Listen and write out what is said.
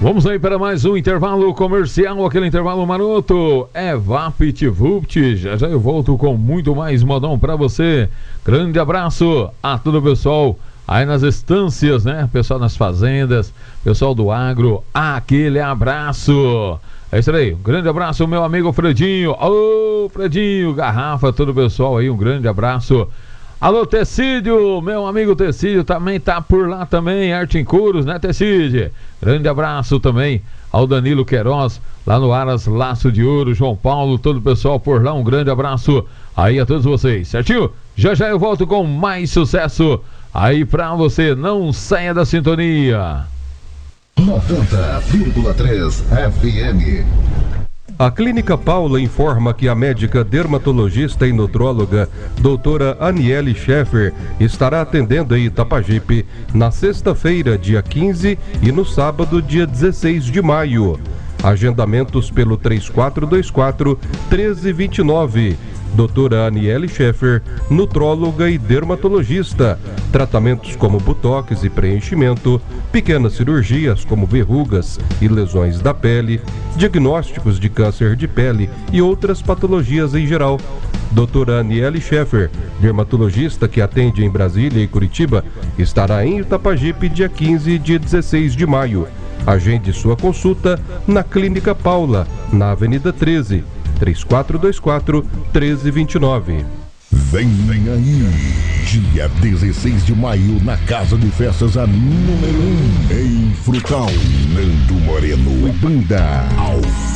Vamos aí para mais um intervalo comercial, aquele intervalo maroto. É VaptVupt. Já já eu volto com muito mais modão para você. Grande abraço a todo o pessoal aí nas estâncias, né? Pessoal nas fazendas, pessoal do agro, aquele abraço. É isso aí, um grande abraço, meu amigo Fredinho. Ô, Fredinho, Garrafa, todo o pessoal aí, um grande abraço. Alô, Tecídio, meu amigo Tecídio também tá por lá também, Arte em Couros, né, Tecídio? Grande abraço também ao Danilo Queiroz, lá no Aras Laço de Ouro, João Paulo, todo o pessoal por lá, um grande abraço aí a todos vocês, certinho? Já já eu volto com mais sucesso aí pra você, não saia da sintonia. 90,3 FM. A Clínica Paula informa que a médica dermatologista e nutróloga doutora Aniele Scheffer estará atendendo em Itapajipe na sexta-feira, dia 15 e no sábado, dia 16 de maio. Agendamentos pelo 3424-1329. Doutora Aniele Scheffer, nutróloga e dermatologista. Tratamentos como botox e preenchimento, pequenas cirurgias como verrugas e lesões da pele, diagnósticos de câncer de pele e outras patologias em geral. Doutora Aniele Scheffer, dermatologista que atende em Brasília e Curitiba, estará em Itapajipe dia 15 e dia 16 de maio. Agende sua consulta na Clínica Paula, na Avenida 13, 3424-1329. Vem aí, dia 16 de maio, na Casa de Festas, a número 1, em Frutal, Nando Moreno e Banda.